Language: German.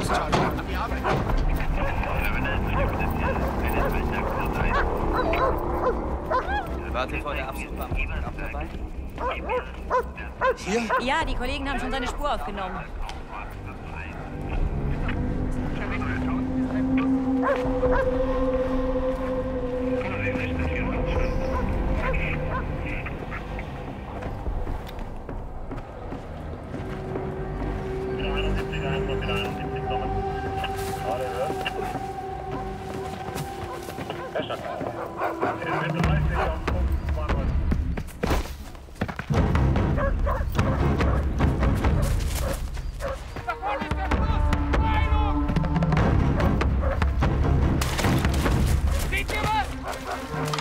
Los, Charlie, an die Arbeit. Warte vor der Absuchbeamten auch dabei? Hier? Ja, die Kollegen haben schon seine Spur aufgenommen.